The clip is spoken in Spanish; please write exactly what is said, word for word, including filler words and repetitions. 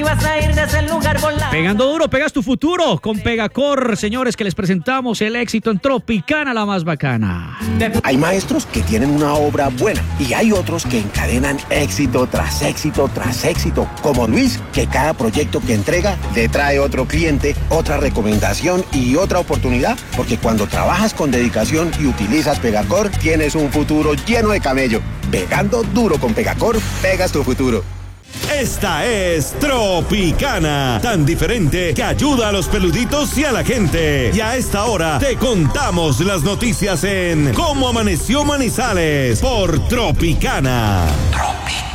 vas a ir de ese lugar volando. Pegando duro, pegas tu futuro con Pegacor, señores, que les presentamos el éxito en Tropicana, la más bacana. Hay maestros que tienen una obra buena y hay otros que encadenan éxito tras éxito tras éxito, como Luis, que cada proyecto que entrega le trae otro cliente, otra recomendación y otra oportunidad, porque cuando trabajas con dedicación y utilizas Pegacor, tienes un futuro lleno de camello. Pegando duro con Pegacor, pegas tu futuro. Esta es Tropicana, tan diferente que ayuda a los peluditos y a la gente. Y a esta hora te contamos las noticias en Cómo Amaneció Manizales por Tropicana.